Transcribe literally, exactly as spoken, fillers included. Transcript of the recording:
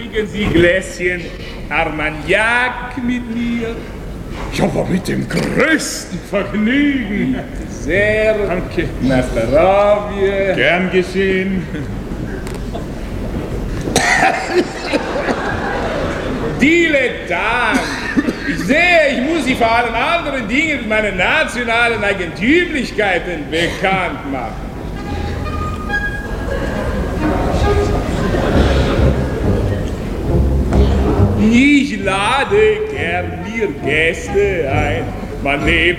trinken Sie Gläschen Armagnac mit mir? Ja, aber mit dem größten Vergnügen. Sehr. Danke. Na, zdravie. Gern geschehen. Dilettant! Ich sehe, ich muss Sie vor allen anderen Dingen mit meinen nationalen Eigentümlichkeiten bekannt machen. Ich lade gern mir Gäste ein. Man lebt